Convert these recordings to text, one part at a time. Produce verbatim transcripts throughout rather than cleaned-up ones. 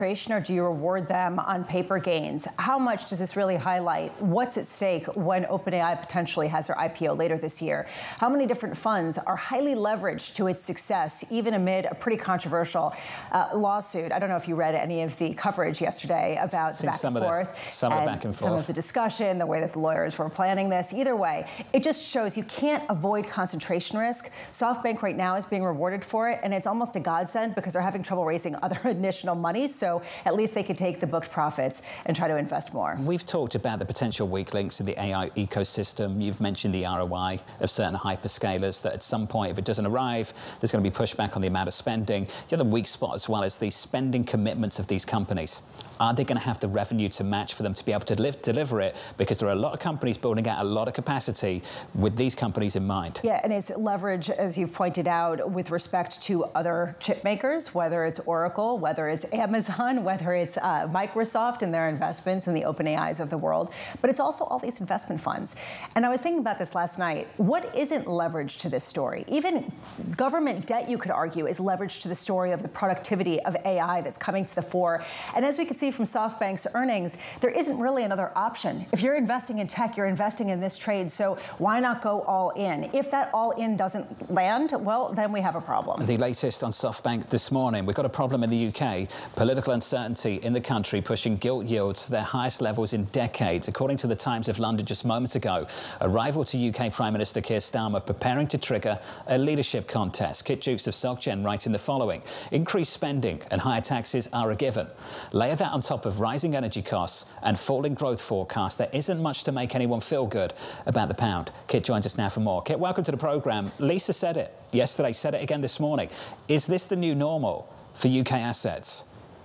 Or do you reward them on paper gains? How much does this really highlight what's at stake when OpenAI potentially has their I P O later this year? How many different funds are highly leveraged to its success, even amid a pretty controversial uh, lawsuit? I don't know if you read any of the coverage yesterday about the back some and of forth, the, some and back and some forth. of the discussion, the way that the lawyers were planning this. Either way, it just shows you can't avoid concentration risk. SoftBank right now is being rewarded for it, and it's almost a godsend because they're having trouble raising other additional money. So So at least they could take the booked profits and try to invest more. We've talked about the potential weak links in the A I ecosystem. You've mentioned the R O I of certain hyperscalers, that at some point, if it doesn't arrive, there's going to be pushback on the amount of spending. The other weak spot as well is the spending commitments of these companies. Are they going to have the revenue to match for them to be able to live, deliver it? Because there are a lot of companies building out a lot of capacity with these companies in mind. Yeah, and it's leverage, as you've pointed out, with respect to other chip makers, whether it's Oracle, whether it's Amazon, whether it's uh, Microsoft and their investments in the OpenAIs of the world, but it's also all these investment funds. And I was thinking about this last night. What isn't leverage to this story? Even government debt, you could argue, is leverage to the story of the productivity of A I that's coming to the fore. And as we can see from SoftBank's earnings, there isn't really another option. If you're investing in tech, you're investing in this trade, so why not go all in? If that all in doesn't land, well, then we have a problem. The latest on SoftBank this morning, we've got a problem in the U K. Political uncertainty in the country pushing gilt yields to their highest levels in decades. According to the Times of London just moments ago, a rival to U K Prime Minister Keir Starmer preparing to trigger a leadership contest. Kit Jukes of SocGen writing the following: increased spending and higher taxes are a given. Layer that on top of rising energy costs and falling growth forecasts, there isn't much to make anyone feel good about the pound. Kit joins us now for more. Kit, welcome to the programme. Lisa said it yesterday, said it again this morning. Is this the new normal for U K assets?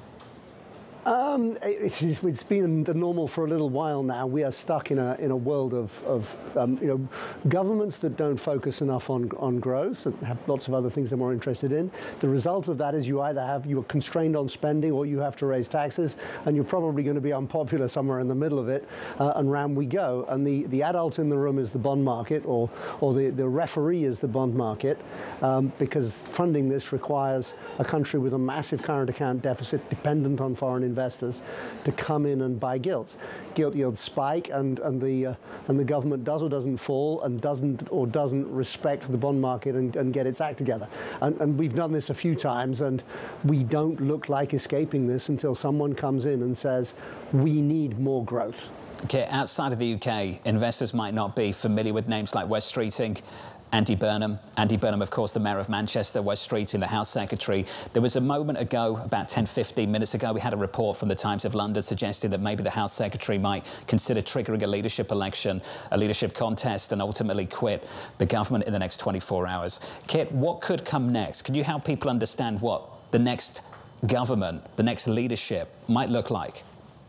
Um, it, it's been the normal for a little while now. We are stuck in a in a world of, of um, you know, governments that don't focus enough on on growth and have lots of other things they're more interested in. The result of that is you either have you are constrained on spending or you have to raise taxes, and you're probably going to be unpopular somewhere in the middle of it. Uh, and round we go. And the the adult in the room is the bond market, or or the the referee is the bond market, um, because funding this requires a country with a massive current account deficit dependent on foreign investment. investors to come in and buy gilts. Gilt yields spike, and and the uh, and the government does or doesn't fall, and doesn't or doesn't respect the bond market and, and get its act together. And, and we've done this a few times, and we don't look like escaping this until someone comes in and says we need more growth. Okay, outside of the U K, investors might not be familiar with names like Wes Streeting, Andy Burnham. Andy Burnham, of course, the Mayor of Manchester, Wes Streeting, the House Secretary. There was a moment ago, about ten, fifteen minutes ago, we had a report from the Times of London suggesting that maybe the House Secretary might consider triggering a leadership election, a leadership contest, and ultimately quit the government in the next twenty-four hours. Kit, what could come next? Can you help people understand what the next government, the next leadership might look like?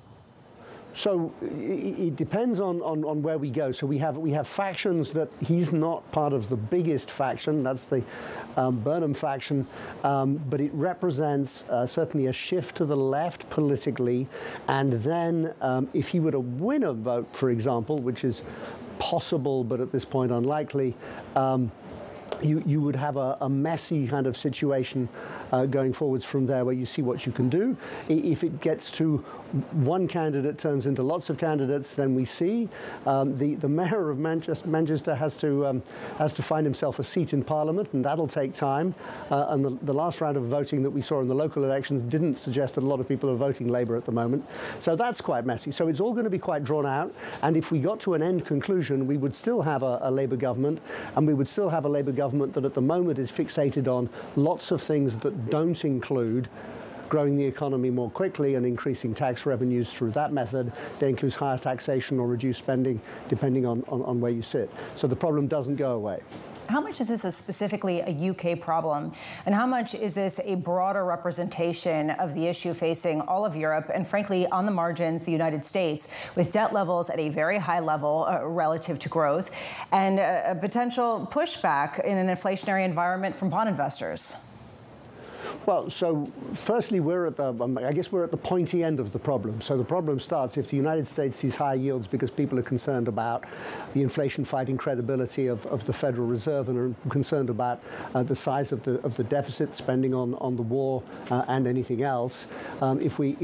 So it depends on, on, on where we go. So we have we have factions that he's not part of the biggest faction. That's the um, Burnham faction, um, but it represents uh, certainly a shift to the left politically. And then um, if he were to win a vote, for example, which is possible but at this point unlikely, um, you you would have a, a messy kind of situation uh, going forwards from there, where you see what you can do. If it gets to one candidate turns into lots of candidates, then we see um, the the mayor of Manchester, Manchester has to um, has to find himself a seat in Parliament, and that'll take time. Uh, and the, the last round of voting that we saw in the local elections didn't suggest that a lot of people are voting Labour at the moment. So that's quite messy. So it's all going to be quite drawn out. And if we got to an end conclusion, we would still have a, a Labour government, and we would still have a Labour government that at the moment is fixated on lots of things that don't include growing the economy more quickly and increasing tax revenues through that method. That includes higher taxation or reduced spending, depending on, on, on where you sit. So the problem doesn't go away. How much is this a specifically a U K problem? And how much is this a broader representation of the issue facing all of Europe and, frankly, on the margins, the United States, with debt levels at a very high level uh, relative to growth and a, a potential pushback in an inflationary environment from bond investors? Well, so firstly, we're at the, um, I guess we're at the pointy end of the problem. So the problem starts if the United States sees high yields because people are concerned about the inflation-fighting credibility of, of the Federal Reserve and are concerned about uh, the size of the of the deficit spending on on the war uh, and anything else. Um, if we